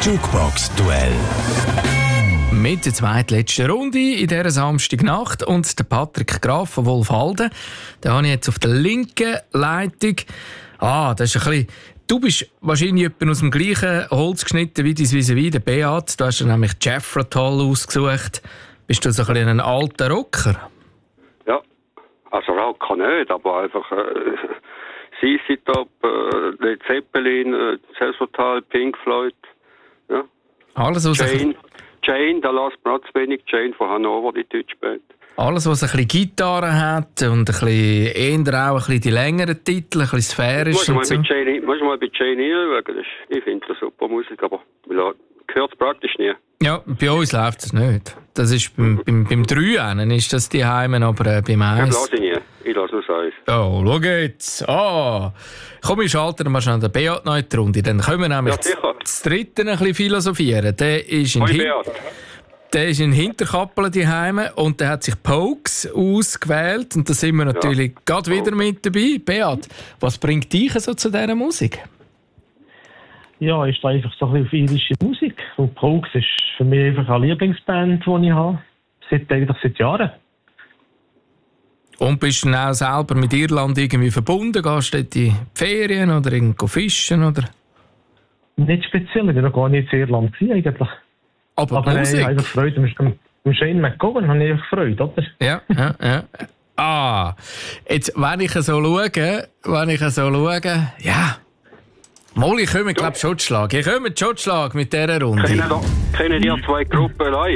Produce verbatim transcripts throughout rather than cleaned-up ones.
Jukebox-Duell. Mit der zweitletzten Runde in dieser Samstagnacht und der Patrick Graf von Wolfhalden. Den habe ich jetzt auf der linken Leitung. Ah, das ist ein bisschen... Du bist wahrscheinlich etwa aus dem gleichen Holz geschnitten wie dein Vis-à-vis, der Beat. Du hast dir nämlich Jethro Tull ausgesucht. Bist du so ein bisschen ein alter Rocker? Ja, also Rocker nicht, aber einfach äh, C C Top, äh, Led Zeppelin, äh, Jethro Tull, Pink Floyd. Ja. Alles, was Jane, Jane, da lässt man auch zu wenig. Jane von Hannover, die deutsche Band. Alles, was ein bisschen Gitarre hat und ein bisschen, eher auch ein bisschen die längeren Titel, ein bisschen sphärisch. Musst du mal, so. bei Jane, musst du mal bei Jane hinschauen. Ich finde das super Musik, aber man hört es praktisch nie. Ja, bei uns läuft es nicht. Das ist beim, beim, beim drei ist das die Heimen, aber äh, beim eins... Ich lasse nie. Ich lasse nur eins. Oh, schau jetzt. Ah. Komm, ich schalte mal schnell den Beat noch in die Runde. Dann können wir nämlich ja, das dritte ein bisschen philosophieren. Der ist in, Hin- der ist in Hinterkappel die Heime und der hat sich Pokes ausgewählt. Und da sind wir natürlich ja. gerade wieder mit dabei. Beat, was bringt dich so zu dieser Musik? Ja, ich stehe einfach so ein bisschen auf irische Musik. Und Pokes ist für mich einfach eine Lieblingsband, die ich habe. Seit, eigentlich seit Jahren. Und bist du dann auch selber mit Irland irgendwie verbunden? Gehst du dort in die Ferien oder irgendwo fischen? Oder? Nicht speziell, ich war noch gar nicht in Irland eigentlich. Aber, Aber Musik? Äh, ich habe einfach Freude. Am Shane McGowan habe ich einfach Freude, oder? Ja, ja, ja. Ah, jetzt, wenn ich so schaue, wenn ich so schaue, ja... Mal, ich komme, glaube ich, Schottschlag. Ich komme Schottschlag mit dieser Runde. Kennen, kennen die zwei Gruppen live?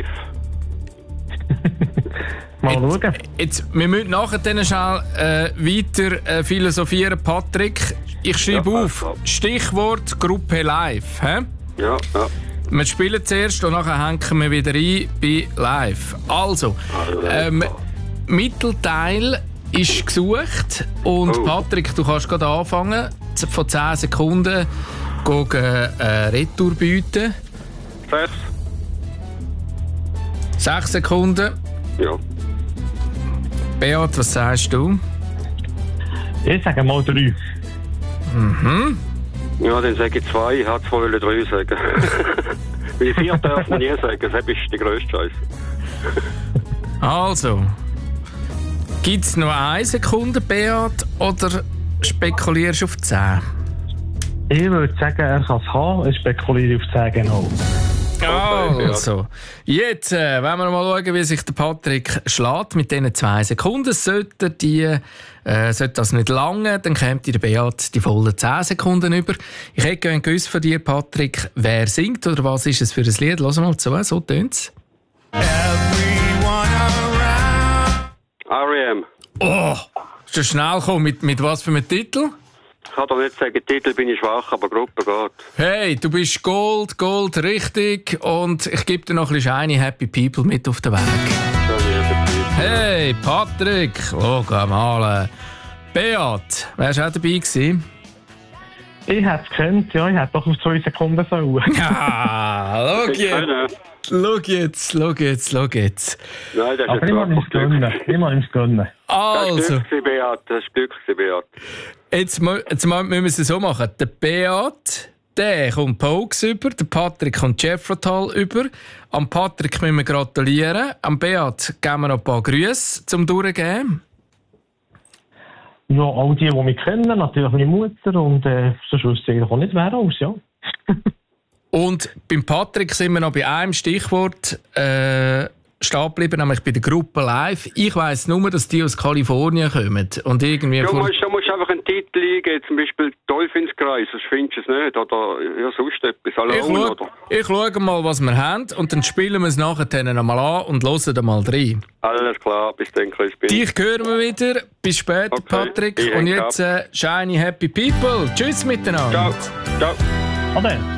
Mal schauen. Jetzt, jetzt, wir müssen nachher dann schnell äh, weiter äh, philosophieren, Patrick. Ich schreibe ja, auf, ja. Stichwort Gruppe live. He? Ja, ja. Wir spielen zuerst und nachher hängen wir wieder ein bei live. Also, ähm, Mittelteil ist gesucht und oh. Patrick, du kannst gerade anfangen. Von zehn Sekunden gegen äh, Retour bieten. Sechs. Sechs Sekunden. Ja. Beat, was sagst du? Ich sage mal drei. Mhm. Ja, dann sage ich zwei. Ich hätte vorher drei sagen. Weil vier darf man nie sagen. Das ist die grösste Scheiße. Also. Gibt es noch eine Sekunde, Beat, oder spekulierst du auf zehn? Ich würde sagen, er kann es haben. Ich spekuliere auf zehn genau. Also, jetzt äh, wollen wir mal schauen, wie sich der Patrick schlägt mit diesen zwei Sekunden. Sollte, die, äh, sollte das nicht lange, dann kommt der Beat die vollen zehn Sekunden über. Ich hätte gerne gewusst von dir, Patrick, wer singt oder was ist es für ein Lied? Lass mal zu, so tönt es. R E M. Oh, ist das schnell gekommen. Mit, mit was für einem Titel? Ich kann doch nicht sagen, Titel bin ich schwach, aber Gruppe geht. Hey, du bist Gold, Gold, richtig. Und ich gebe dir noch ein bisschen Shiny Happy People mit auf den Weg. Hey, Patrick. Oh, komm mal. Beat, wärst du auch dabei gewesen? Ich hätte es gekannt, ja. Ich hätte doch auf zwei Sekunden sollen. Ja, schau jetzt. Schau jetzt, schau jetzt, schau jetzt. Nein, das ist aber ich muss es gönnen. Ich muss es gönnen. Also. Das ist Glück, Beat. Das ist Glück, Beat. Jetzt, jetzt müssen wir es so machen. Der Beat, der kommt Pokes über, der Patrick kommt Jethro Tull über. Am Patrick müssen wir gratulieren. Am Beat geben wir noch ein paar Grüße zum Durchgeben. Ja, all die, die mich kennen, natürlich meine Mutter und äh, sonst wüsste ich auch nicht, wer alles, ja. Und beim Patrick sind wir noch bei einem Stichwort äh, stehen geblieben, nämlich bei der Gruppe Live. Ich weiss nur, dass die aus Kalifornien kommen. Und irgendwie du, vor... musst, du musst einfach einen Titel eingeben, zum Beispiel Teufelskreis, sonst findest du es nicht. Oder ja, sonst etwas. Alone, ich, schau, oder? ich schaue mal, was wir haben und dann spielen wir es nachher nochmal an und hören dann mal rein. Alles klar, bis dann, Chris. Dich hören wir wieder. Bis später, okay. Patrick. Ich und jetzt äh, Shiny Happy People. Tschüss miteinander. Ciao. Ciao. Ade.